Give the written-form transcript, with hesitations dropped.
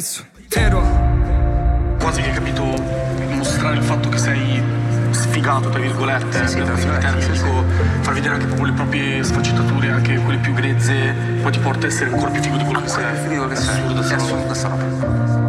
Vero. Quasi che hai capito, mostrare il fatto che sei sfigato, tra virgolette, dico, far vedere anche proprio le proprie sfaccettature, anche quelle più grezze, poi ti porta a essere ancora più figo di quello che sei. È assurdo sta roba.